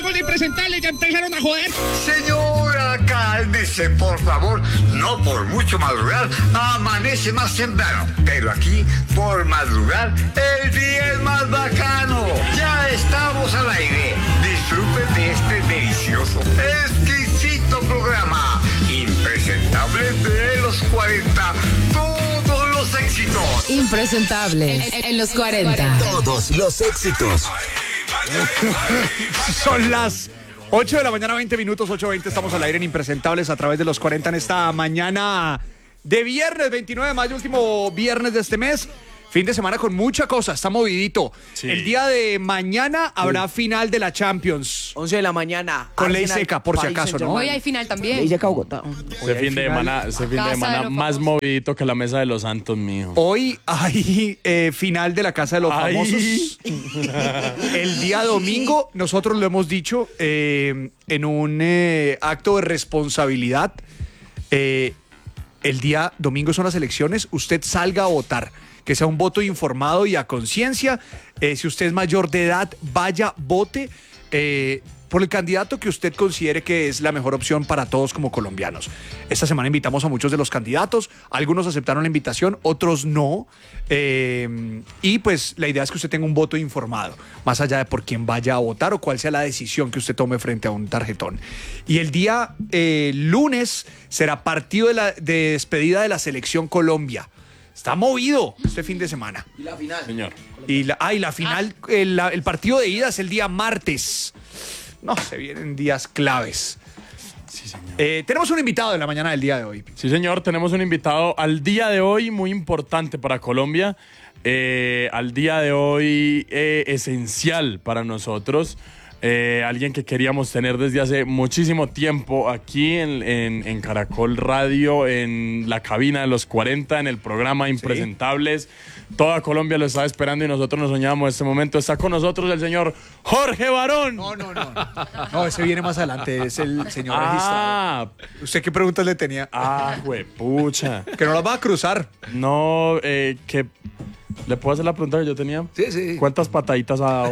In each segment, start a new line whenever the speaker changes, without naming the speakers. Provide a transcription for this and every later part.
amigos de Impresentables, ya empezaron a joder.
Señora, cálmese, por favor. No por mucho madrugar, amanece más temprano. Pero aquí, por madrugar, el día es más bacano. Ya estamos al aire. Disfruten de este delicioso, exquisito programa. Impresentables de los 40. Todos los éxitos.
Impresentables en los 40.
Todos los éxitos.
Son las 8 de la mañana, 20 minutos, 8:20. Estamos al aire en Impresentables a través de los 40 en esta mañana de viernes, 29 de mayo, último viernes de este mes. Fin de semana con mucha cosa, está movidito. Sí. El día de mañana habrá final de la Champions.
11 de la mañana.
Con ley seca, por si acaso, ¿no?
Hoy hay final también.
Ley seca Bogotá.
Ese fin de semana más movidito que la Mesa de los Santos, mijo.
Hoy hay final de la Casa de los Famosos. El día domingo, nosotros lo hemos dicho, en un acto de responsabilidad, el día domingo son las elecciones, usted salga a votar. Que sea un voto informado y a conciencia. Si usted es mayor de edad, vaya, vote por el candidato que usted considere que es la mejor opción para todos como colombianos. Esta semana invitamos a muchos de los candidatos. Algunos aceptaron la invitación, otros no. Y pues la idea es que usted tenga un voto informado, más allá de por quién vaya a votar o cuál sea la decisión que usted tome frente a un tarjetón. Y el día lunes será partido de despedida de la Selección Colombia. Está movido este fin de semana.
¿Y la final?
Señor.
Y la final, el partido de ida es el día martes. No, se vienen días claves.
Sí, señor.
Tenemos un invitado en la mañana del día de hoy.
Sí, señor, tenemos un invitado al día de hoy muy importante para Colombia. Al día de hoy esencial para nosotros. Alguien que queríamos tener desde hace muchísimo tiempo aquí en Caracol Radio, en la cabina de los 40, en el programa Impresentables. Sí. Toda Colombia lo estaba esperando y nosotros nos soñábamos este momento. Está con nosotros el señor Jorge Barón.
No, ese viene más adelante, es el señor registrador. ¿Usted qué preguntas le tenía?
Juepucha.
Que no las va a cruzar.
No, que... ¿Le puedo hacer la pregunta que yo tenía?
Sí.
¿Cuántas pataditas ha dado?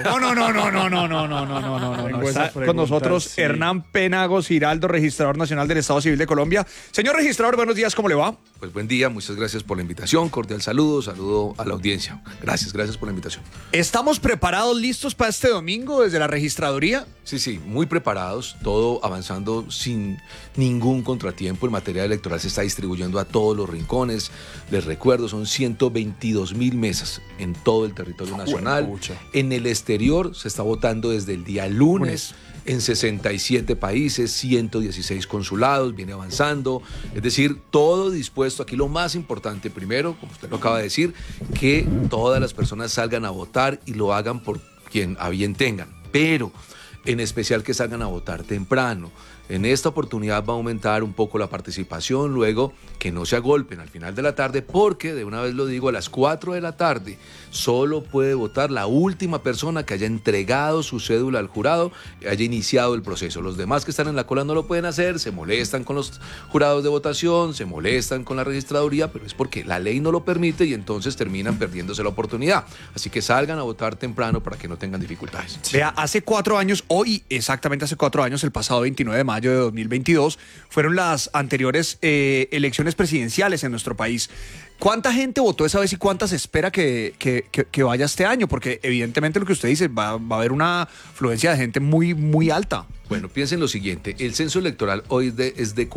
No. Está con nosotros sí. Hernán Penagos Giraldo, registrador nacional del Estado Civil de Colombia. Señor registrador, buenos días, ¿cómo le va?
Pues buen día, muchas gracias por la invitación, cordial saludo a la audiencia. Gracias por la invitación.
¿Estamos preparados, listos para este domingo desde la registraduría?
Sí, muy preparados, todo avanzando sin ningún contratiempo. El material electoral se está distribuyendo a todos los rincones. Les recuerdo, son 122,000 mesas en todo el territorio nacional. En el exterior se está votando desde el día lunes. En 67 países, 116 consulados, viene avanzando. Es decir, todo dispuesto. Aquí lo más importante, primero, como usted lo acaba de decir, que todas las personas salgan a votar y lo hagan por quien a bien tengan. Pero, en especial, que salgan a votar temprano. En esta oportunidad va a aumentar un poco la participación, luego que no se agolpen al final de la tarde, porque, de una vez lo digo, a las 4 de la tarde solo puede votar la última persona que haya entregado su cédula al jurado y haya iniciado el proceso. Los demás que están en la cola no lo pueden hacer, se molestan con los jurados de votación, se molestan con la registraduría, pero es porque la ley no lo permite y entonces terminan perdiéndose la oportunidad. Así que salgan a votar temprano para que no tengan dificultades.
Vea, hace 4 años, hoy exactamente hace 4 años, el pasado 29 de mayo de 2022, fueron las anteriores elecciones presidenciales en nuestro país. ¿Cuánta gente votó esa vez y cuántas espera que vaya este año? Porque evidentemente lo que usted dice, va a haber una afluencia de gente muy, muy alta.
Bueno, piensen lo siguiente, el censo electoral hoy es de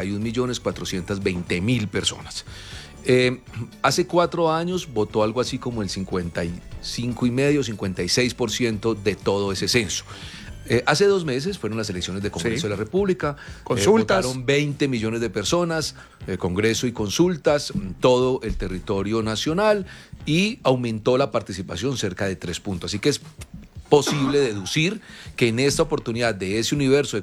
41.420.000 personas. Hace 4 años votó algo así como el 55,5%, 56% de todo ese censo. Hace 2 meses fueron las elecciones de Congreso de la República.
Consultas.
Votaron 20 millones de personas, Congreso y consultas, todo el territorio nacional, y aumentó la participación cerca de 3 puntos. Así que es posible deducir que en esta oportunidad de ese universo de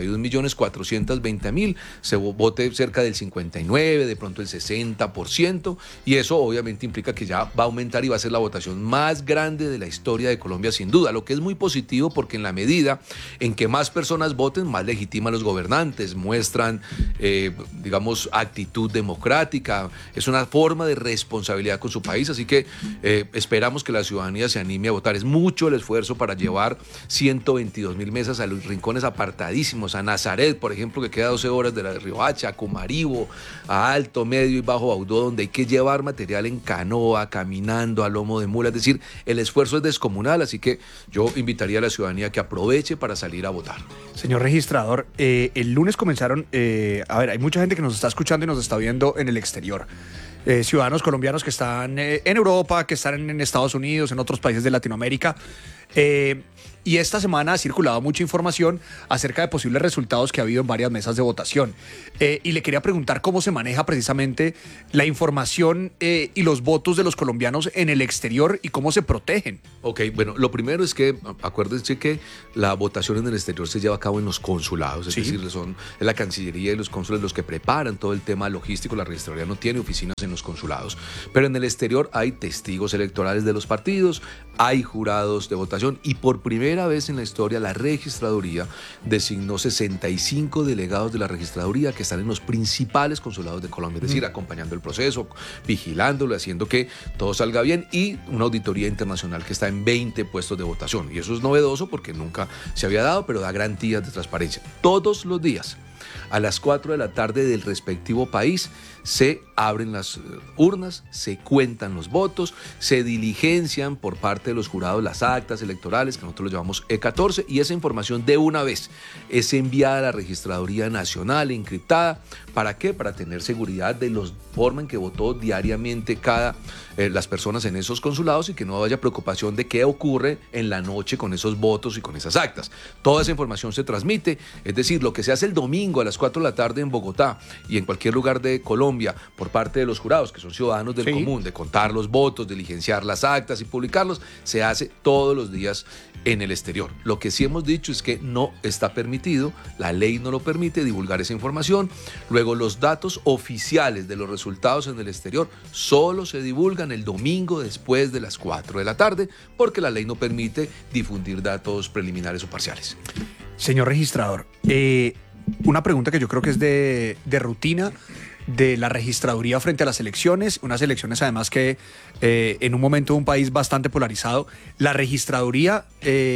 41.420.000 se vote cerca del 59%, de pronto el 60%, y eso obviamente implica que ya va a aumentar y va a ser la votación más grande de la historia de Colombia sin duda, lo que es muy positivo porque en la medida en que más personas voten, más legitima a los gobernantes, muestran, digamos, actitud democrática, es una forma de responsabilidad con su país, así que esperamos que la ciudadanía se anime a votar. Es mucho el esfuerzo esfuerzo para llevar 122.000 mesas a los rincones apartadísimos, a Nazaret, por ejemplo, que queda 12 horas de la de Riohacha, a Comaribo, a Alto, Medio y Bajo Baudó, donde hay que llevar material en canoa, caminando, a lomo de mula. Es decir, el esfuerzo es descomunal, así que yo invitaría a la ciudadanía que aproveche para salir a votar.
Señor registrador, el lunes comenzaron, hay mucha gente que nos está escuchando y nos está viendo en el exterior. Ciudadanos colombianos que están en Europa, que están en Estados Unidos, en otros países de Latinoamérica. Y esta semana ha circulado mucha información acerca de posibles resultados que ha habido en varias mesas de votación. Y le quería preguntar cómo se maneja precisamente la información y los votos de los colombianos en el exterior y cómo se protegen.
Ok, bueno, lo primero es que acuérdense que la votación en el exterior se lleva a cabo en los consulados, es decir, son la Cancillería y los cónsules los que preparan todo el tema logístico. La registraduría no tiene oficinas en los consulados, pero en el exterior hay testigos electorales de los partidos, hay jurados de votación y por primera vez en la historia la registraduría designó 65 delegados de la registraduría que están en los principales consulados de Colombia, es decir, acompañando el proceso, vigilándolo, haciendo que todo salga bien, y una auditoría internacional que está en 20 puestos de votación. Y eso es novedoso porque nunca se había dado, pero da garantías de transparencia. Todos los días, a las 4 de la tarde del respectivo país, se abren las urnas, se cuentan los votos, se diligencian por parte de los jurados las actas electorales, que nosotros lo llamamos E14, y esa información de una vez es enviada a la Registraduría Nacional encriptada. ¿Para qué? Para tener seguridad de la forma en que votó diariamente las personas en esos consulados y que no haya preocupación de qué ocurre en la noche con esos votos y con esas actas. Toda esa información se transmite, es decir, lo que se hace el domingo a las 4 de la tarde en Bogotá y en cualquier lugar de Colombia por parte de los jurados, que son ciudadanos del común, de contar los votos, diligenciar las actas y publicarlos, se hace todos los días en el exterior. Lo que sí hemos dicho es que no está permitido, la ley no lo permite, divulgar esa información. Luego, los datos oficiales de los resultados en el exterior solo se divulgan el domingo después de las 4 de la tarde, porque la ley no permite difundir datos preliminares o parciales.
Señor registrador, una pregunta que yo creo que es de rutina de la registraduría frente a las elecciones, unas elecciones además que en un momento de un país bastante polarizado, la registraduría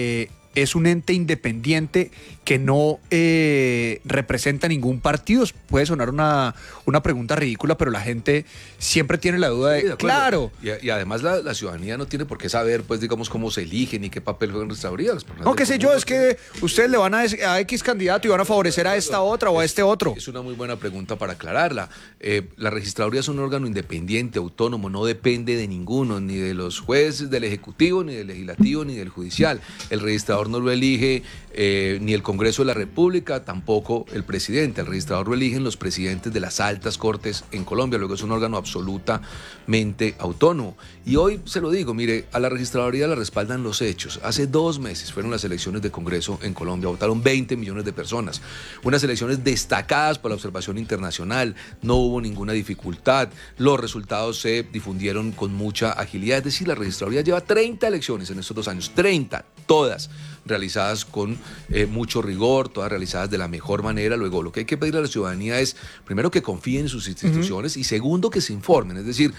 es un ente independiente que no representa ningún partido. Puede sonar una pregunta ridícula, pero la gente siempre tiene la duda de claro.
Y además la ciudadanía no tiene por qué saber, pues, digamos, cómo se eligen y qué papel juegan en registraduría.
No, qué sé yo, es que ustedes le van a X candidato y van a favorecer a esta otra o a este otro.
Es una muy buena pregunta para aclararla. La registraduría es un órgano independiente, autónomo, no depende de ninguno, ni de los jueces del Ejecutivo, ni del Legislativo, ni del Judicial. El registrador no lo elige ni el Congreso de la República, tampoco el presidente. El registrador lo eligen los presidentes de las altas cortes en Colombia. Luego es un órgano absolutamente autónomo. Y hoy se lo digo, mire, a la registraduría la respaldan los hechos. Hace 2 meses fueron las elecciones de Congreso en Colombia. Votaron 20 millones de personas. Unas elecciones destacadas por la observación internacional. No hubo ninguna dificultad. Los resultados se difundieron con mucha agilidad. Es decir, la registraduría lleva 30 elecciones en estos 2 años. 30, todas realizadas con mucho rigor, todas realizadas de la mejor manera. Luego, lo que hay que pedirle a la ciudadanía es, primero, que confíen en sus instituciones y segundo, que se informen. Es decir,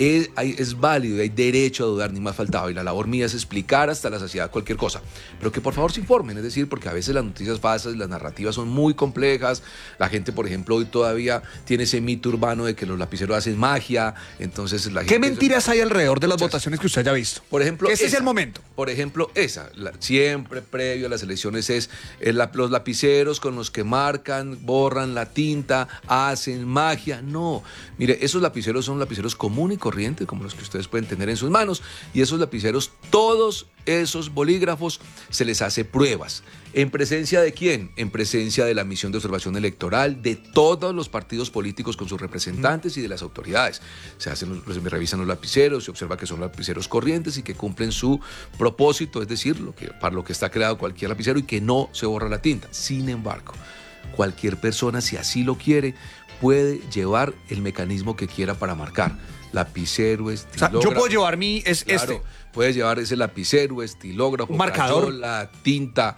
es válido, hay derecho a dudar, ni más faltaba. Y la labor mía es explicar hasta la saciedad cualquier cosa. Pero que por favor se informen, es decir, porque a veces las noticias falsas, las narrativas son muy complejas. La gente, por ejemplo, hoy todavía tiene ese mito urbano de que los lapiceros hacen magia. Entonces, la gente...
¿Qué mentiras hay alrededor de las votaciones que usted haya visto?
Por ejemplo,
ese es el momento.
Por ejemplo, siempre previo a las elecciones es los lapiceros con los que marcan, borran la tinta, hacen magia. No, mire, esos lapiceros son lapiceros común y corriente, como los que ustedes pueden tener en sus manos, y esos lapiceros, todos esos bolígrafos, se les hace pruebas. ¿En presencia de quién? En presencia de la misión de observación electoral, de todos los partidos políticos con sus representantes y de las autoridades. Se revisan los lapiceros, se observa que son lapiceros corrientes y que cumplen su propósito, es decir, para lo que está creado cualquier lapicero, y que no se borra la tinta. Sin embargo, cualquier persona, si así lo quiere, puede llevar el mecanismo que quiera para marcar. Lapicero, estilógrafo.
O sea, yo puedo llevar
Puedes llevar ese lapicero, estilógrafo,
marcador,
crayola, tinta,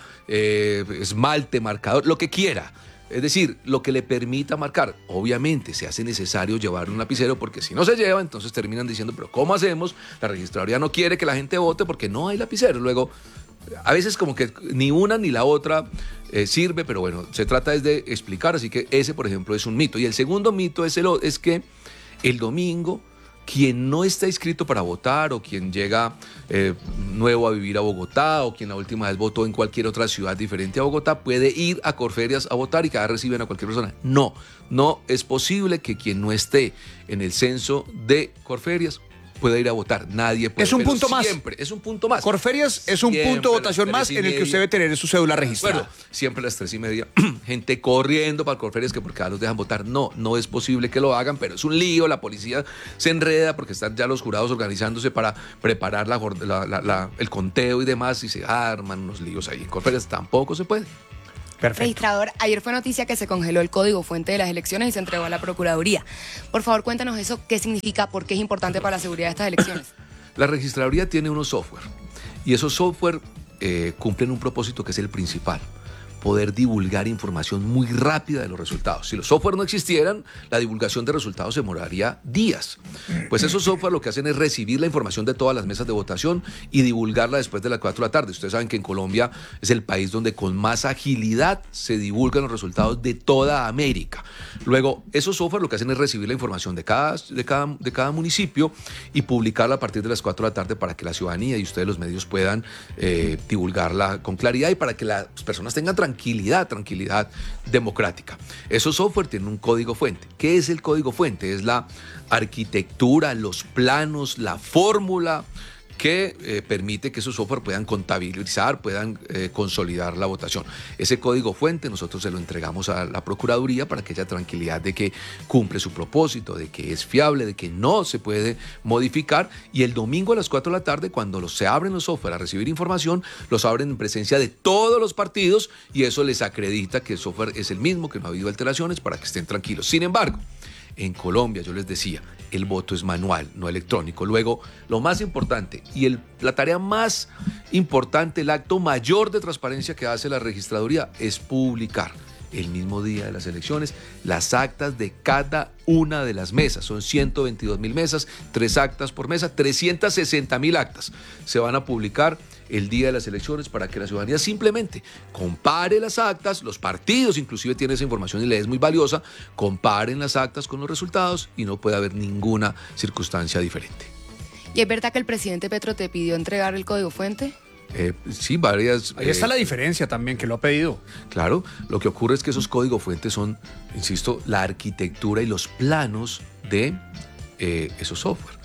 esmalte, marcador, lo que quiera. Es decir, lo que le permita marcar. Obviamente se hace necesario llevar un lapicero, porque si no se lleva, entonces terminan diciendo, pero ¿cómo hacemos? La registraduría no quiere que la gente vote porque no hay lapicero. Luego, A veces como que ni una ni la otra sirve, pero bueno, se trata es de explicar, así que ese, por ejemplo, es un mito. Y el segundo mito es que el domingo, quien no está inscrito para votar o quien llega nuevo a vivir a Bogotá o quien la última vez votó en cualquier otra ciudad diferente a Bogotá puede ir a Corferias a votar y que reciben a cualquier persona. No, no es posible que quien no esté en el censo de Corferias pueda ir a votar. Nadie puede.
Es un punto más.
Siempre, es un punto más.
Corferias es un
Siempre
punto de votación más en el que usted debe tener su cédula registrada.
Siempre a las 3:30, gente corriendo para Corferias que porque los dejan votar. No, no es posible que lo hagan, pero es un lío, la policía se enreda porque están ya los jurados organizándose para preparar el conteo y demás y se arman unos líos ahí. En Corferias tampoco se puede.
Perfecto.
Registrador, ayer fue noticia que se congeló el código fuente de las elecciones y se entregó a la Procuraduría. Por favor, cuéntanos eso, qué significa, por qué es importante para la seguridad de estas elecciones.
La registraduría tiene unos software y esos software cumplen un propósito que es el principal: poder divulgar información muy rápida de los resultados. Si los software no existieran, la divulgación de resultados se demoraría días. Pues esos software lo que hacen es recibir la información de todas las mesas de votación y divulgarla después de las 4 de la tarde. Ustedes saben que en Colombia es el país donde con más agilidad se divulgan los resultados de toda América. Luego, esos software lo que hacen es recibir la información de cada municipio y publicarla a partir de las 4 de la tarde para que la ciudadanía y ustedes los medios puedan divulgarla con claridad y para que las personas tengan tranquilidad democrática. Esos software tienen un código fuente. ¿Qué es el código fuente? Es la arquitectura, los planos, la fórmula que permite que esos software puedan contabilizar, puedan consolidar la votación. Ese código fuente nosotros se lo entregamos a la Procuraduría para que haya tranquilidad de que cumple su propósito, de que es fiable, de que no se puede modificar. Y el domingo a las 4 de la tarde, cuando se abren los software a recibir información, los abren en presencia de todos los partidos y eso les acredita que el software es el mismo, que no ha habido alteraciones, para que estén tranquilos. Sin embargo, en Colombia, yo les decía, el voto es manual, no electrónico. Luego, lo más importante y la tarea más importante, el acto mayor de transparencia que hace la registraduría es publicar el mismo día de las elecciones las actas de cada una de las mesas. Son 122.000 mesas, 3 actas por mesa, 360.000 actas. Se van a publicar el día de las elecciones para que la ciudadanía simplemente compare las actas, los partidos inclusive tienen esa información y le es muy valiosa, comparen las actas con los resultados y no puede haber ninguna circunstancia diferente.
¿Y es verdad que el presidente Petro te pidió entregar el código fuente?
Sí, varias.
Ahí está la diferencia también, que lo ha pedido.
Claro, lo que ocurre es que esos códigos fuentes son, insisto, la arquitectura y los planos de esos software.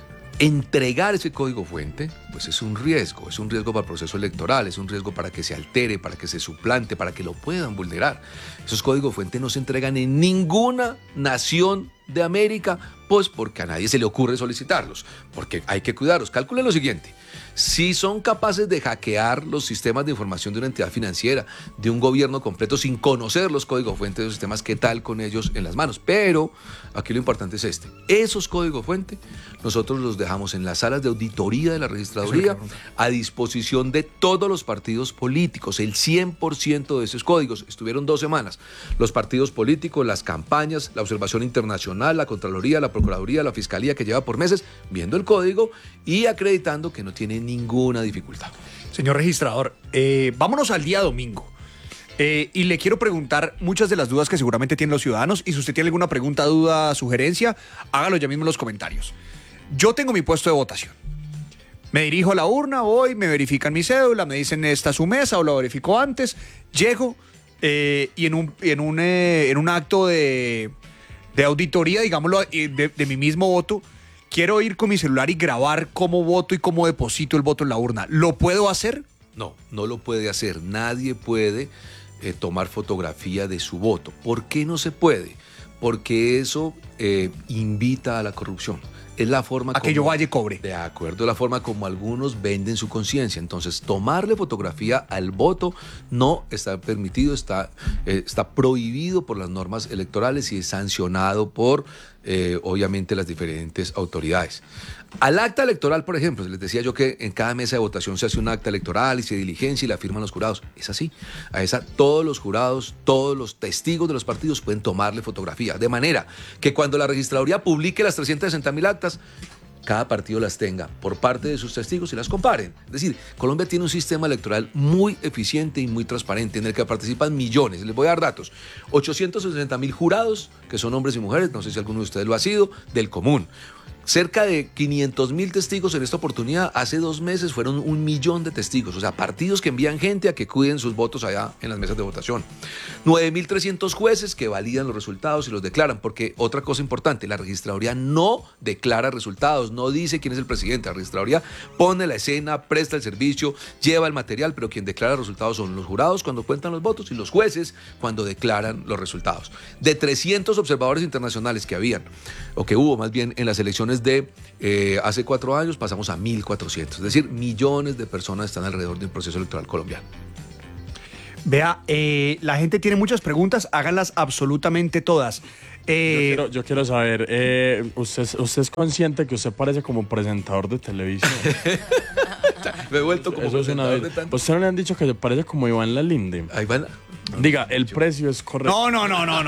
Entregar ese código fuente, pues es un riesgo para el proceso electoral, es un riesgo para que se altere, para que se suplante, para que lo puedan vulnerar. Esos códigos fuente no se entregan en ninguna nación de América, pues porque a nadie se le ocurre solicitarlos, porque hay que cuidarlos. Calculen lo siguiente: si son capaces de hackear los sistemas de información de una entidad financiera, de un gobierno completo, sin conocer los códigos fuentes de esos sistemas, ¿qué tal con ellos en las manos? Pero aquí lo importante es esos códigos fuente nosotros los dejamos en las salas de auditoría de la registraduría a disposición de todos los partidos políticos. El 100% de esos códigos estuvieron 2 semanas. Los partidos políticos, las campañas, la observación internacional, la Contraloría, la Procuraduría, la Fiscalía, que lleva por meses viendo el código y acreditando que no tiene ninguna dificultad.
Señor registrador, vámonos al día domingo. Y le quiero preguntar muchas de las dudas que seguramente tienen los ciudadanos. Y si usted tiene alguna pregunta, duda, sugerencia, hágalo ya mismo en los comentarios. Yo tengo mi puesto de votación. Me dirijo a la urna, voy, me verifican mi cédula, me dicen esta es su mesa o lo verifico antes. Llego y en un acto de auditoría, digámoslo, de mi mismo voto, quiero ir con mi celular y grabar cómo voto y cómo deposito el voto en la urna. ¿Lo puedo hacer?
No, no lo puede hacer. Nadie puede tomar fotografía de su voto. ¿Por qué no se puede? Porque eso invita a la corrupción. Es la forma
a que yo vaya y cobre.
De acuerdo, la forma como algunos venden su conciencia. Entonces, tomarle fotografía al voto no está permitido, está prohibido por las normas electorales y es sancionado por, obviamente, las diferentes autoridades. Al acta electoral, por ejemplo, les decía yo que en cada mesa de votación se hace un acta electoral y se diligencia y la firman los jurados. Es así. A esa todos los jurados, todos los testigos de los partidos pueden tomarle fotografía. De manera que cuando la registraduría publique las 360.000 actas, cada partido las tenga por parte de sus testigos y las comparen. Es decir, Colombia tiene un sistema electoral muy eficiente y muy transparente en el que participan millones. Les voy a dar datos. 860.000 jurados, que son hombres y mujeres, no sé si alguno de ustedes lo ha sido, del común. Cerca de 500.000 testigos en esta oportunidad. Hace 2 meses fueron 1 millón de testigos. O sea, partidos que envían gente a que cuiden sus votos allá en las mesas de votación. 9.300 jueces que validan los resultados y los declaran. Porque otra cosa importante, la registraduría no declara resultados, no dice quién es el presidente. La registraduría pone la escena, presta el servicio, lleva el material, pero quien declara resultados son los jurados cuando cuentan los votos y los jueces cuando declaran los resultados. De 300 observadores internacionales que habían, o que hubo más bien en las elecciones de hace 4 años, pasamos a 1.400. Es decir, millones de personas están alrededor del proceso electoral colombiano.
Vea, la gente tiene muchas preguntas, háganlas absolutamente todas.
Yo quiero saber, ¿usted es consciente que usted parece como presentador de televisión?
Me he vuelto como
Eso es una
presentador
vez.
de tanto.
¿Usted no le han dicho que se parece como Iván Lalinde?
Ahí van.
Diga, el precio es correcto.
No.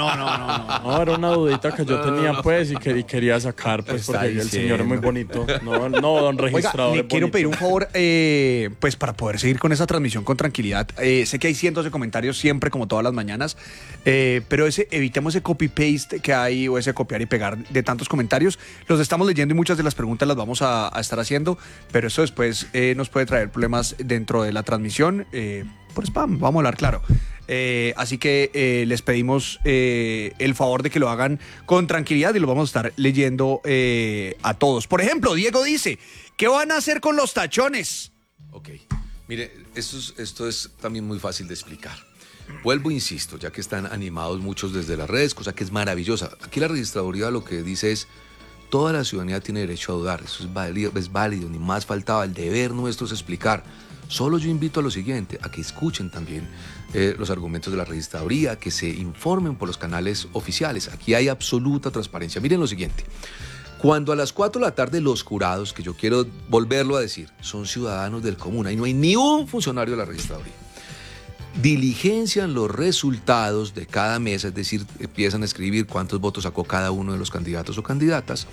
No, era una dudita que yo tenía, pues, y quería sacar, pues,
Está
porque el
diciendo.
señor es muy bonito. No, don
Oiga,
registrador.
le quiero pedir un favor, pues para poder seguir con esa transmisión con tranquilidad. Sé que hay cientos de comentarios siempre, como todas las mañanas, pero evitemos ese copy-paste que hay, o ese copiar y pegar de tantos comentarios. Los estamos leyendo y muchas de las preguntas las vamos a estar haciendo, pero eso después nos puede traer problemas dentro de la transmisión por spam, vamos a hablar claro. Así que les pedimos el favor de que lo hagan con tranquilidad y lo vamos a estar leyendo a todos. Por ejemplo, Diego dice, ¿qué van a hacer con los tachones?
Ok, mire, esto es también muy fácil de explicar. Vuelvo, insisto, ya que están animados muchos desde las redes, cosa que es maravillosa. Aquí la registraduría lo que dice es, toda la ciudadanía tiene derecho a dudar, eso es válido, ni más faltaba, el deber nuestro es explicar. Solo yo invito a lo siguiente, a que escuchen también los argumentos de la registraduría, que se informen por los canales oficiales. Aquí hay absoluta transparencia. Miren lo siguiente. Cuando a las 4 de la tarde los jurados, que yo quiero volverlo a decir, son ciudadanos del común, ahí no hay ni un funcionario de la registraduría, diligencian los resultados de cada mesa, es decir, empiezan a escribir cuántos votos sacó cada uno de los candidatos o candidatas.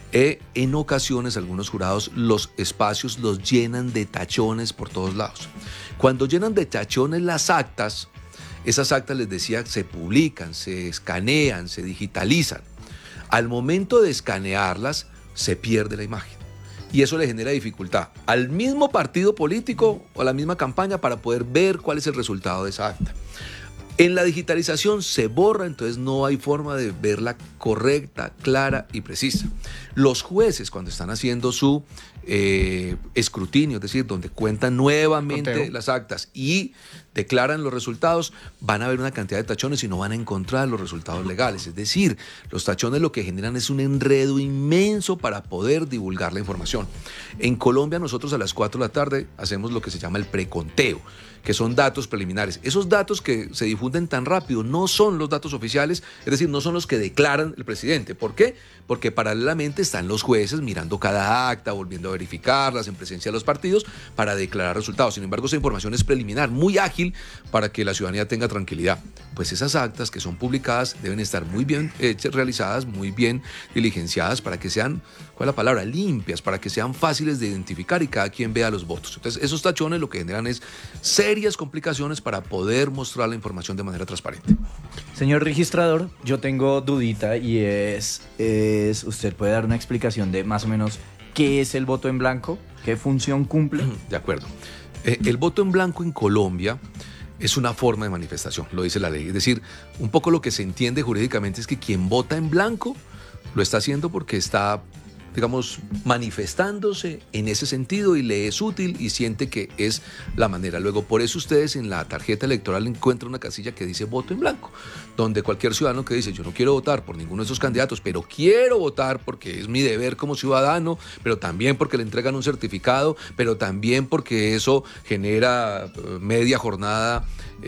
En ocasiones algunos jurados los espacios los llenan de tachones por todos lados. Cuando llenan de tachones las actas, esas actas, les decía, se publican, se escanean, se digitalizan. Al momento de escanearlas, se pierde la imagen. Y eso le genera dificultad al mismo partido político o a la misma campaña para poder ver cuál es el resultado de esa acta. En la digitalización se borra, entonces no hay forma de verla correcta, clara y precisa. Los jueces, cuando están haciendo su escrutinio, es decir, donde cuentan nuevamente
Conteo.
las actas y declaran los resultados, van a ver una cantidad de tachones y no van a encontrar los resultados legales. Es decir, los tachones lo que generan es un enredo inmenso para poder divulgar la información. En Colombia nosotros a las 4 de la tarde hacemos lo que se llama el preconteo, que son datos preliminares. Esos datos que se difunden tan rápido no son los datos oficiales, es decir, no son los que declaran el presidente. ¿Por qué? Porque paralelamente están los jueces mirando cada acta, volviendo a verificarlas en presencia de los partidos para declarar resultados. Sin embargo, esa información es preliminar, muy ágil para que la ciudadanía tenga tranquilidad. Pues esas actas que son publicadas deben estar muy bien realizadas, muy bien diligenciadas para que sean, ¿cuál es la palabra? Limpias, para que sean fáciles de identificar y cada quien vea los votos. Entonces, esos tachones lo que generan es serias complicaciones para poder mostrar la información de manera transparente.
Señor registrador, yo tengo dudita y es ¿usted puede dar una explicación de más o menos qué es el voto en blanco? ¿Qué función cumple?
De acuerdo. El voto en blanco en Colombia es una forma de manifestación, lo dice la ley. Es decir, un poco lo que se entiende jurídicamente es que quien vota en blanco lo está haciendo porque está, digamos, manifestándose en ese sentido y le es útil y siente que es la manera. Luego, por eso ustedes en la tarjeta electoral encuentran una casilla que dice voto en blanco, donde cualquier ciudadano que dice yo no quiero votar por ninguno de esos candidatos, pero quiero votar porque es mi deber como ciudadano, pero también porque le entregan un certificado, pero también porque eso genera media jornada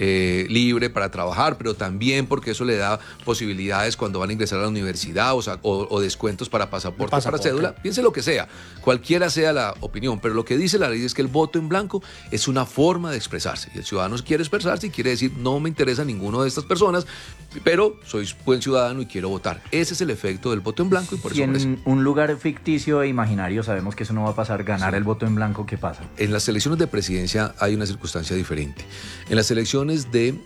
libre para trabajar, pero también porque eso le da posibilidades cuando van a ingresar a la universidad, o descuentos para pasaporte, para cédula, piense lo que sea, cualquiera sea la opinión, pero lo que dice la ley es que el voto en blanco es una forma de expresarse. Y el ciudadano quiere expresarse y quiere decir, no me interesa ninguno de estas personas, pero soy buen ciudadano y quiero votar. Ese es el efecto del voto en blanco y por
Si
eso...
en un lugar ficticio e imaginario sabemos que eso no va a pasar, ganar el voto en blanco, ¿qué pasa?
En las elecciones de presidencia hay una circunstancia diferente. En las elecciones de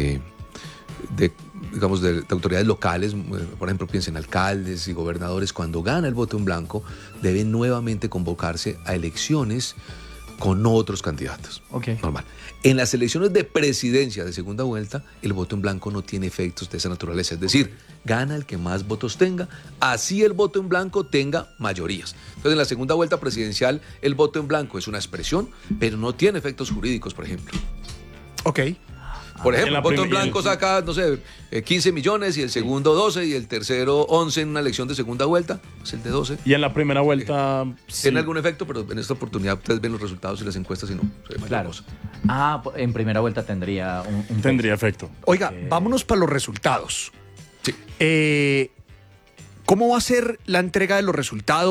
autoridades locales, por ejemplo, piensen alcaldes y gobernadores, cuando gana el voto en blanco, deben nuevamente convocarse a elecciones con otros candidatos. Normal. En las elecciones de presidencia de segunda vuelta, el voto en blanco no tiene efectos de esa naturaleza. Es decir, gana el que más votos tenga, así el voto en blanco tenga mayorías. Entonces, en la segunda vuelta presidencial, el voto en blanco es una expresión, pero no tiene efectos jurídicos, por ejemplo.
Ok.
Por ejemplo, el voto en blanco saca, no sé, 15 millones y el segundo 12 y el tercero 11 en una elección de segunda vuelta, pues el de 12.
Y en la primera vuelta... sí.
Tiene algún efecto, pero en esta oportunidad ustedes ven los resultados y las encuestas y no.
Claro. En primera vuelta tendría un
Tendría efecto.
Oiga, vámonos para los resultados.
Sí.
¿Cómo va a ser la entrega de los resultados?